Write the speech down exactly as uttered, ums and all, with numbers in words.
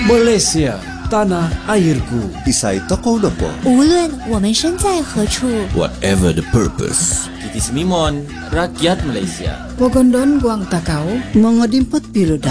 Malaysia, tanah airku. Isay tokoh na po. 无论我们身在何处， Whatever the purpose. Kiti Semimon, rakyat Malaysia. Pogondon Guang Takau, Mga dimpat piloda.